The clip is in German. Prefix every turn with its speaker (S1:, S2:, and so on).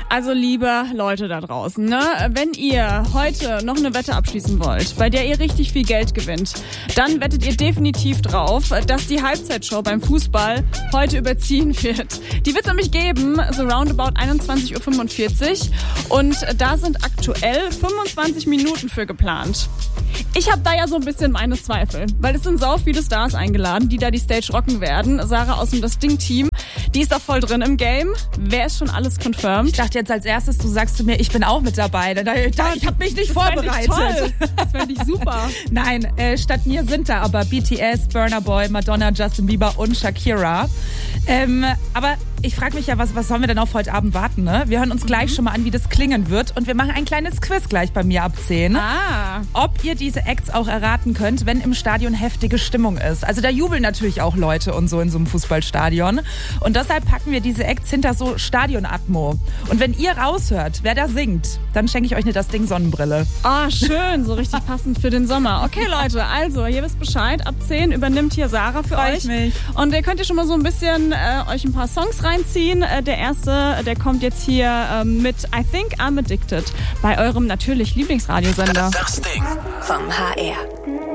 S1: Also liebe Leute da draußen, ne? Wenn ihr heute noch eine Wette abschließen wollt, bei der ihr richtig viel Geld gewinnt, dann wettet ihr definitiv drauf, dass die Halbzeitshow beim Fußball heute überziehen wird. Die wird es nämlich geben, so roundabout 21.45 Uhr und da sind aktuell 25 Minuten für geplant. Ich habe da ja so ein bisschen meine Zweifel, weil es sind sau viele Stars eingeladen, die da die Stage rocken werden. Sarah aus dem Das Ding-Team, die ist da voll drin im Game. Wer ist schon alles confirmed?
S2: Ich dachte jetzt als erstes, du sagst zu mir, ich bin auch mit dabei. Ich habe mich nicht vorbereitet.
S1: Das fände ich super.
S2: Nein, statt mir sind da aber BTS, Burna Boy, Madonna, Justin Bieber und Shakira. Aber ich frage mich ja, was sollen wir denn auf heute Abend warten, ne? Wir hören uns gleich schon mal an, wie das klingen wird. Und wir machen ein kleines Quiz gleich bei mir ab 10. Ob ihr diese Acts auch erraten könnt, wenn im Stadion heftige Stimmung ist. Also da jubeln natürlich auch Leute und so in so einem Fußballstadion. Und deshalb packen wir diese Acts hinter so Stadionatmo. Und wenn ihr raushört, wer da singt, dann schenke ich euch eine Das Ding Sonnenbrille.
S1: Schön, so richtig passend für den Sommer. Okay, Leute, also, ihr wisst Bescheid. Ab 10 übernimmt hier Sarah für euch.
S2: Mich.
S1: Und ihr könnt ja schon mal so ein bisschen euch ein paar Songs reinziehen. Der erste, der kommt jetzt hier mit I Think I'm Addicted bei eurem natürlich Lieblingsradiosender.
S3: Das Ding vom HR.